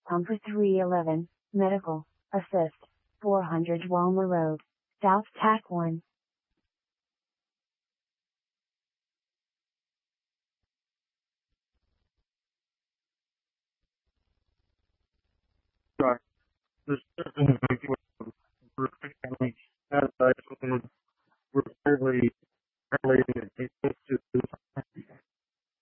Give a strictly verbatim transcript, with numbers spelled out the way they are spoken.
Number three eleven, Medical Assist, four hundred Walmer Road, South Tack one. Sorry. This is